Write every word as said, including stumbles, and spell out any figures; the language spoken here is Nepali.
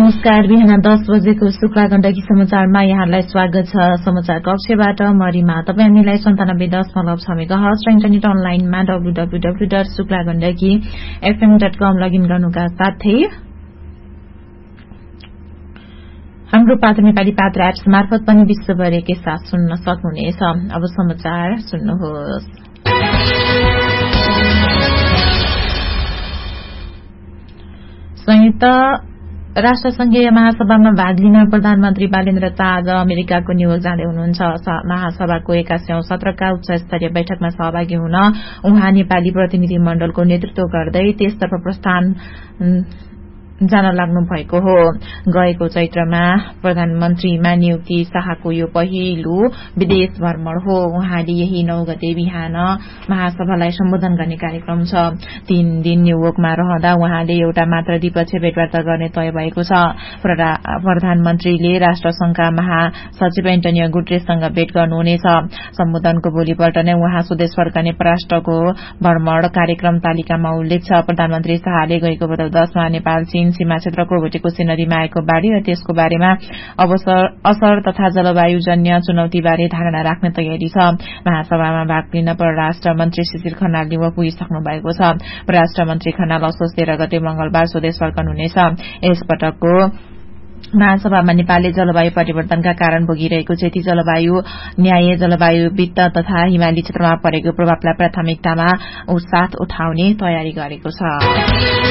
नमस्कार। बिहान दस बजेको शुक्ला गण्डकी समाचारमा यहाँलाई स्वागत छ। समाचार कक्षबाट म रिमा। तपाई हामीलाई सन्तानब्बे दशमलव छ मेगाहर्ज र इन्टरनेट अनलाइनमा W W W dot Shukla Gandaki FM dot com login गर्नुका साथै हाम्रो पात्र नेपाली पात्र एप्स मार्फत पनि विश्वभरिकै साथ सुन्न सक्नुहुनेछ। अब समाचार सुन्नुहोस्। संयुक्त राष्ट्रसंघीय महासभामा भाग लिन प्रधानमन्त्री बालेन्द्र शाह आज अमेरिकाको न्यूयोर्क जाँदै हुनुहुन्छ। महासभाको एकासीऔं सत्रका उच्च स्तरीय बैठकमा सहभागी हुन उहाँ नेपाली प्रतिनिधि मण्डलको नेतृत्व गर्दै त्यसतर्फ प्रस्थान जान लाग्नु भएको हो। गएको चैत्रमा प्रधानमन्त्रीमा नियुक्ति शाहको यो पहिलो विदेश भ्रमण हो। उहाँले यही नौ गते बिहान महासभालाई सम्बोधन गर्ने कार्यक्रम छ। तीन दिन न्यूयोर्कमा रहँदा उहाँले एउटा मात्र द्विपक्षीय भेटवार्ता गर्ने तय भएको छ। प्रधानमन्त्रीले राष्ट्रसंघका महासचिव एन्टोनियो गुटेरेससँग भेट गर्नुहुनेछ। सम्बोधनको भोलिपल्ट नै उहाँ स्वदेश फर्कने परराष्ट्रको भ्रमण कार्यक्रम तालिकामा उल्लेख छ। प्रधानमन्त्री शाहले गएको भदौ दशमा नेपाल चीन सीमा क्षेत्रको भोटेकोशी नदीमा आएको बाढ़ी र त्यसको बारेमा असर तथा जलवायुजन्य चुनौतीबारे धारणा राख्ने तयारी छ। महासभामा भाग लिन परराष्ट्र मन्त्री शिशिर खनाल न्यूयोर्क पुगिसक्नु भएको छ। परराष्ट्र मन्त्री खनाल असोज तेह्र गते मंगलबार स्वदेश फर्कनुहुनेछ। यसपटकको महासभामा नेपालले जलवायु परिवर्तनका कारण भोगिरहेको क्षति, जलवायु न्याय, जलवायु वित्त तथा हिमाली क्षेत्रमा परेको प्रभावलाई प्राथमिकतामा साथ उठाउने तयारी गरेको छ।